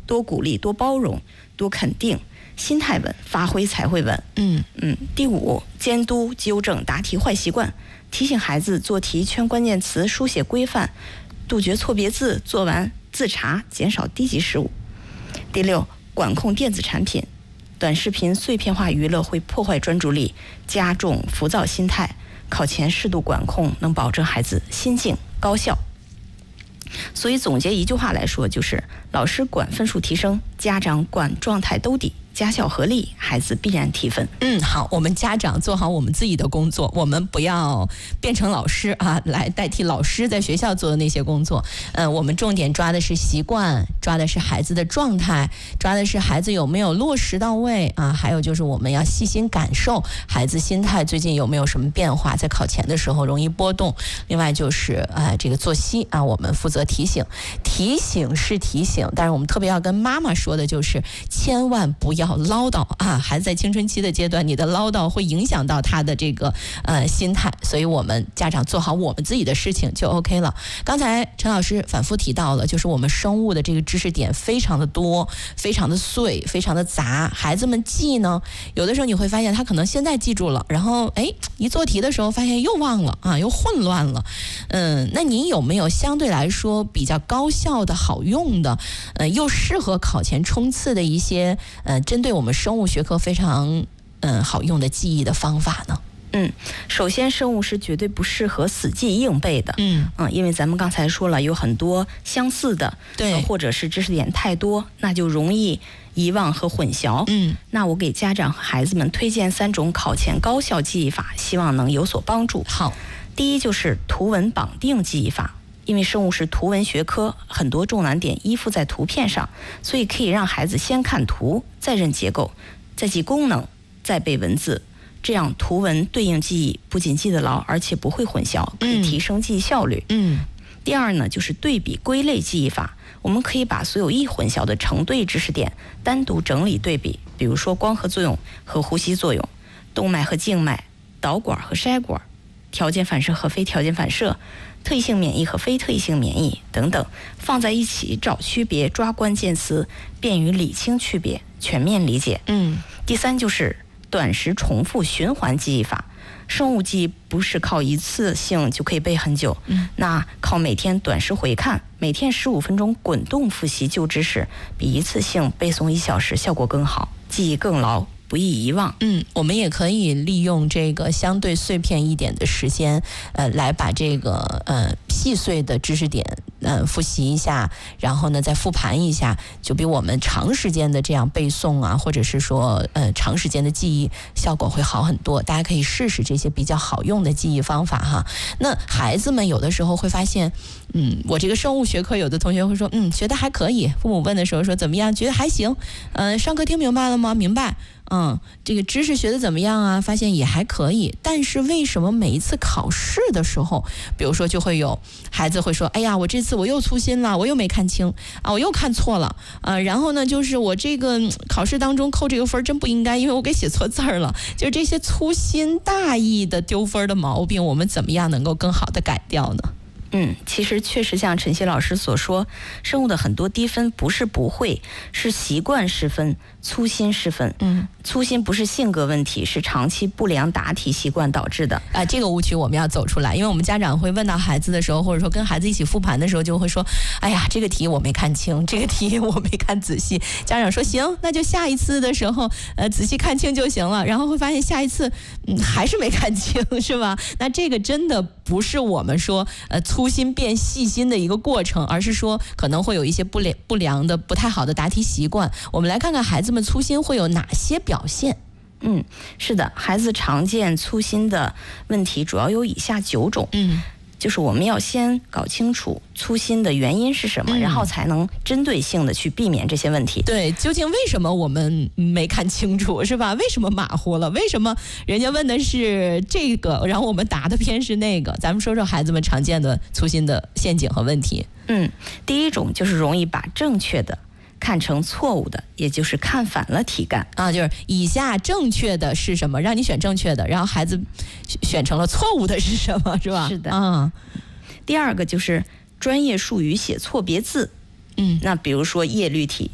多鼓励，多包容，多肯定，心态稳，发挥才会稳。第5，监督纠正答题坏习惯，提醒孩子做题圈关键词，书写规范，杜绝错别字，做完自查，减少低级失误。第6，管控电子产品，短视频碎片化娱乐会破坏专注力，加重浮躁心态，考前适度管控能保证孩子心静高效。所以总结一句话来说，就是老师管分数提升，家长管状态兜底，家校合力，孩子必然提分。 好，我们家长做好我们自己的工作，我们不要变成老师啊，来代替老师在学校做的那些工作。我们重点抓的是习惯，抓的是孩子的状态，抓的是孩子有没有落实到位啊，还有就是我们要细心感受孩子心态最近有没有什么变化，在考前的时候容易波动。另外就是这个作息啊，我们负责提醒是提醒，但是我们特别要跟妈妈说的就是千万不要唠叨啊！孩子在青春期的阶段，你的唠叨会影响到他的这个心态，所以我们家长做好我们自己的事情就 OK 了。刚才陈老师反复提到了，就是我们生物的这个知识点非常的多，非常的碎，非常的杂，孩子们记呢，有的时候你会发现他可能现在记住了，然后一做题的时候发现又忘了啊，又混乱了。那你有没有相对来说比较高效的好用的又适合考前冲刺的一些针对我们生物学科非常好用的记忆的方法呢？ 首先生物是绝对不适合死记硬背的。因为咱们刚才说了有很多相似的， 对， 或者是知识点太多，那就容易遗忘和混淆。那我给家长和孩子们推荐3种考前高效记忆法，希望能有所帮助。 好， 第一就是图文绑定记忆法。因为生物是图文学科，很多重难点依附在图片上，所以可以让孩子先看图，再认结构，再记功能，再背文字，这样图文对应记忆不仅记得牢，而且不会混淆，可以提升记忆效率。第二呢，就是对比归类记忆法。我们可以把所有易混淆的成对知识点单独整理对比，比如说光合作用和呼吸作用，动脉和静脉，导管和筛管，条件反射和非条件反射，特异性免疫和非特异性免疫等等，放在一起找区别，抓关键词，便于理清区别，全面理解。第3就是短时重复循环记忆法。生物记忆不是靠一次性就可以背很久，那靠每天短时回看，每天15分钟滚动复习旧知识，比一次性背诵1小时效果更好，记忆更牢，不易遗忘。 我们也可以利用这个相对碎片一点的时间，来把这个细碎的知识点复习一下，然后呢再复盘一下，就比我们长时间的这样背诵啊，或者是说长时间的记忆效果会好很多。大家可以试试这些比较好用的记忆方法哈。那孩子们有的时候会发现，我这个生物学科有的同学会说，学得还可以。父母问的时候说怎么样？觉得还行。上课听明白了吗？明白。这个知识学得怎么样啊？发现也还可以，但是为什么每一次考试的时候，比如说就会有孩子会说，哎呀，我这次我又粗心了，我又没看清啊，我又看错了然后呢，就是我这个考试当中扣这个分真不应该，因为我给写错字儿了。就是这些粗心大意的丢分的毛病，我们怎么样能够更好的改掉呢？ 其实确实像陈曦老师所说，生物的很多低分不是不会，是习惯失分，粗心失分。粗心不是性格问题，是长期不良答题习惯导致的。 这个误区我们要走出来，因为我们家长会问到孩子的时候，或者说跟孩子一起复盘的时候，就会说，哎呀，这个题我没看清，这个题我没看仔细。家长说行，那就下一次的时候仔细看清就行了。然后会发现下一次还是没看清，是吧？那这个真的不是我们说粗心变细心的一个过程，而是说可能会有一些不良的不太好的答题习惯。我们来看看孩子们粗心会有哪些表现。 是的，孩子常见粗心的问题主要有以下9种。就是我们要先搞清楚粗心的原因是什么，然后才能针对性的去避免这些问题。 对，究竟为什么我们没看清楚，是吧？为什么马虎了？为什么人家问的是这个，然后我们答的偏是那个？咱们说说孩子们常见的粗心的陷阱和问题。 第一种就是容易把正确的看成错误的，也就是看反了题干就是以下正确的是什么，让你选正确的，然后孩子选成了错误的是什么，是吧？ 是的。第二个就是专业术语写错别字。那比如说叶绿体